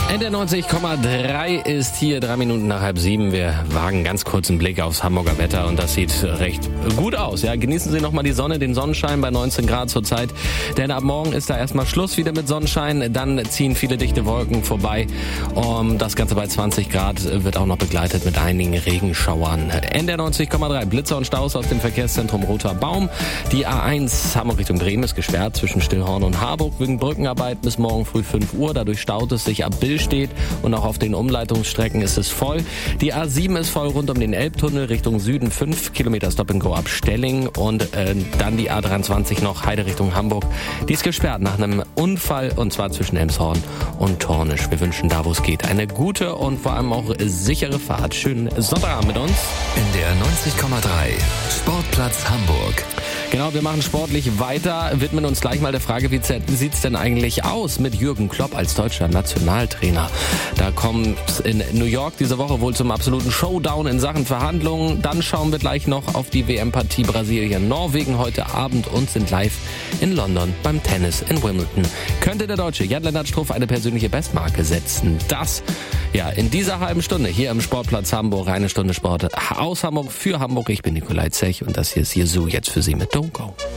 NDR 90,3 ist hier 3 Minuten nach 6:30. Wir wagen ganz kurzen Blick aufs Hamburger Wetter und das sieht recht gut aus. Ja, genießen Sie nochmal die Sonne, den Sonnenschein bei 19 Grad zurzeit. Denn ab morgen ist da erstmal Schluss wieder mit Sonnenschein. Dann ziehen viele dichte Wolken vorbei. Das Ganze bei 20 Grad wird auch noch begleitet mit einigen Regenschauern. NDR 90,3 Blitzer und Staus aus dem Verkehrszentrum Roter Baum. Die A1 Hamburg Richtung Bremen ist gesperrt zwischen Stillhorn und Harburg wegen Brückenarbeit bis morgen früh 5 Uhr. Dadurch staut es sich ab Bill steht und auch auf den Umleitungsstrecken ist es voll. Die A7 ist voll rund um den Elbtunnel Richtung Süden, 5 Kilometer Stop and Go ab Stelling und dann die A23 noch Heide Richtung Hamburg. Die ist gesperrt nach einem Unfall und zwar zwischen Elmshorn und Tornisch. Wir wünschen da, wo es geht, eine gute und vor allem auch sichere Fahrt. Schönen Sonntagabend mit uns. NDR 90,3 Sportplatz Hamburg. Genau, wir machen sportlich weiter, widmen uns gleich mal der Frage, wie sieht's denn eigentlich aus mit Jürgen Klopp als deutscher Nationaltrainer? Da kommt in New York diese Woche wohl zum absoluten Showdown in Sachen Verhandlungen. Dann schauen wir gleich noch auf die WM-Partie Brasilien-Norwegen heute Abend und sind live in London beim Tennis in Wimbledon. Könnte der Deutsche Jan-Lennart Struff eine persönliche Bestmarke setzen? Das ja in dieser halben Stunde hier im Sportplatz Hamburg. Eine Stunde Sport aus Hamburg für Hamburg. Ich bin Nikolai Zech und das hier ist Jesu jetzt für Sie mit Don't Go.